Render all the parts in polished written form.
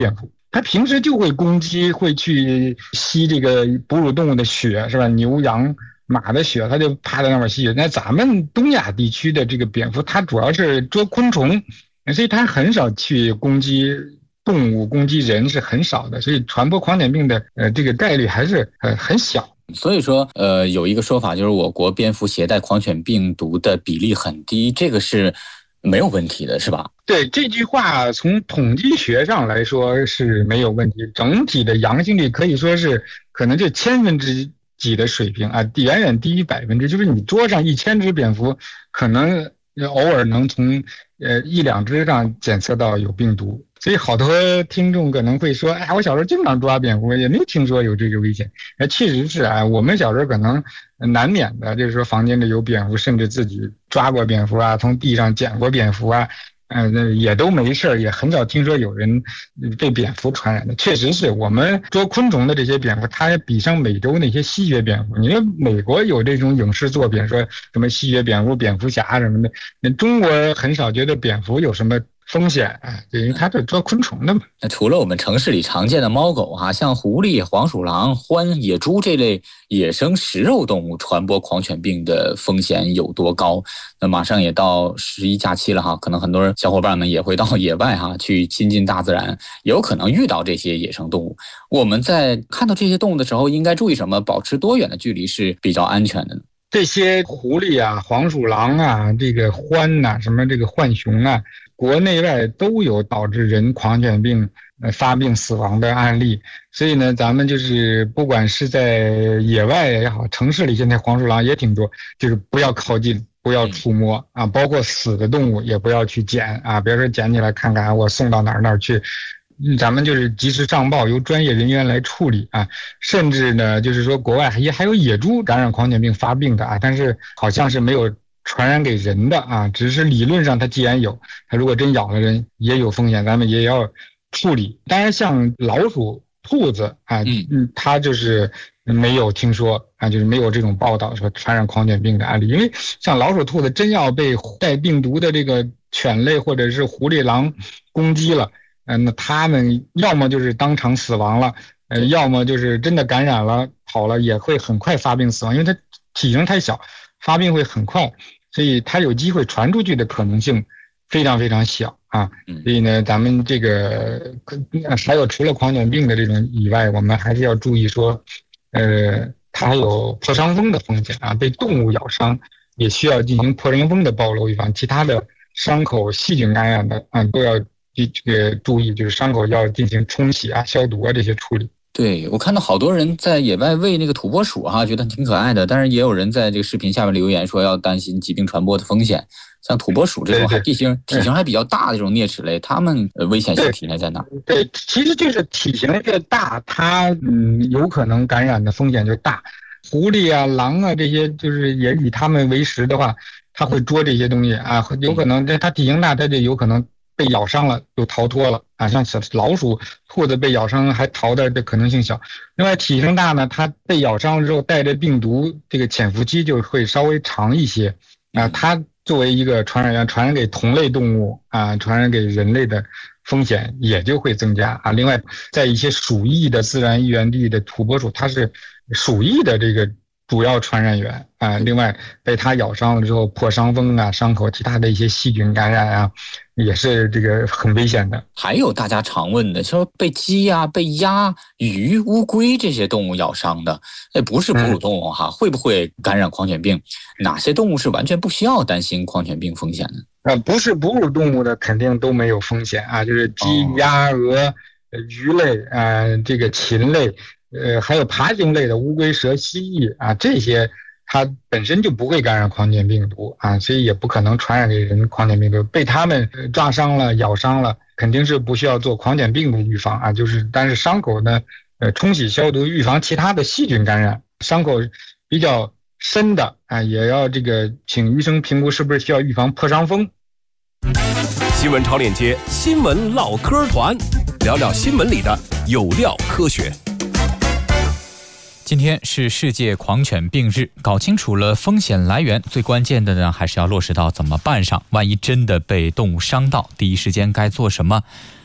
蝙蝠，它平时就会攻击，会去吸这个哺乳动物的血，是吧？牛羊马的血，它就趴在那边吸血。那咱们东亚地区的这个蝙蝠，它主要是捉昆虫，所以它很少去攻击动物，攻击人是很少的，所以传播狂犬病的这个概率还是很小。 所以说有一个说法就是我国蝙蝠携带狂犬病毒的比例很低，这个是没有问题的，是吧？ 对，这句话从统计学上来说是没有问题，整体的阳性率可以说是可能就1000%几的水平啊，远远低于100%，就是你捉上1000只蝙蝠，可能偶尔能从1-2只上检测到有病毒。所以好多听众可能会说，哎，我小时候经常抓蝙蝠，也没听说有这个危险。确实是啊，我们小时候可能难免的，就是说房间里有蝙蝠，甚至自己抓过蝙蝠啊，从地上捡过蝙蝠啊，也都没事，也很少听说有人被蝙蝠传染的。确实是我们捉昆虫的这些蝙蝠，它比上美洲那些吸血蝙蝠。你说美国有这种影视作品，说什么吸血蝙蝠、蝙蝠侠什么的，中国很少觉得蝙蝠有什么风险啊，因为它是捉昆虫的嘛。 除了我们城市里常见的猫狗像狐狸、黄鼠狼、獾、野猪这类野生食肉动物传播狂犬病的风险有多高？那马上也到11假期了可能很多小伙伴们也会到野外去亲近大自然，也有可能遇到这些野生动物。我们在看到这些动物的时候应该注意什么？保持多远的距离是比较安全的呢？ 这些狐狸啊、黄鼠狼啊、这个獾啊、什么这个浣熊啊，国内外都有导致人狂犬病发病死亡的案例。所以呢，咱们就是不管是在野外也好，城市里现在黄鼠狼也挺多，就是不要靠近，不要触摸啊，包括死的动物也不要去捡啊，别说捡起来看看我送到哪儿去。咱们就是及时上报，由专业人员来处理啊。甚至呢，就是说国外还有野猪感染狂犬病发病的啊，但是好像是没有传染给人的啊，只是理论上它既然有，它如果真咬了人也有风险，咱们也要处理。当然像老鼠、兔子啊，它就是没有听说啊，就是没有这种报道说传染狂犬病的案例。因为像老鼠、兔子真要被带病毒的这个犬类或者是狐狸、狼攻击了，那他们要么就是当场死亡了，要么就是真的感染了跑了，也会很快发病死亡，因为它体型太小，发病会很快，所以它有机会传出去的可能性非常非常小啊。所以呢，咱们这个还有除了狂犬病的这种以外，我们还是要注意说，它还有破伤风的风险啊，被动物咬伤也需要进行破伤风的暴露预防，其他的伤口细菌感染的都要这个注意，就是伤口要进行冲洗啊、消毒啊这些处理。 对，我看到好多人在野外喂那个土拨鼠觉得挺可爱的，但是也有人在这个视频下面留言说要担心疾病传播的风险。像土拨鼠这种体型还比较大的这种啮齿类，它们危险性体现在哪？ 对，其实就是体型越大，它有可能感染的风险就大。狐狸啊、狼啊这些，就是也以它们为食的话，它会捉这些东西啊，有可能它体型大，它就有可能被咬伤了就逃脱了啊，像老鼠、兔子被咬伤还逃的可能性小。另外体型大呢，它被咬伤了之后带着病毒，这个潜伏期就会稍微长一些啊。它作为一个传染源，传染给同类动物啊，传染给人类的风险也就会增加啊。另外，在一些鼠疫的自然源地的土拨鼠，它是鼠疫的这个主要传染源啊。另外，被它咬伤了之后，破伤风啊，伤口其他的一些细菌感染啊，也是这个很危险的。 还有大家常问的，说被鸡被鸭、鱼、乌龟这些动物咬伤的，不是哺乳动物会不会感染狂犬病？哪些动物是完全不需要担心狂犬病风险的？ 不是哺乳动物的肯定都没有风险啊，就是鸡、鸭、鹅、鱼类这个禽类，还有爬行类的乌龟、蛇、蜥蜴啊，这些它本身就不会感染狂犬病毒啊，所以也不可能传染给人狂犬病毒。被它们抓伤了、咬伤了，肯定是不需要做狂犬病的预防啊，但是伤口呢，冲洗消毒，预防其他的细菌感染。伤口比较深的啊，也要这个请医生评估是不是需要预防破伤风。 新闻超链接，新闻唠嗑团，聊聊新闻里的有料科学。 今天是世界狂犬病日，搞清楚了风险来源，最关键的呢，还是要落实到怎么办上。万一真的被动物伤到，第一时间该做什么？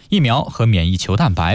疫苗和免疫球蛋白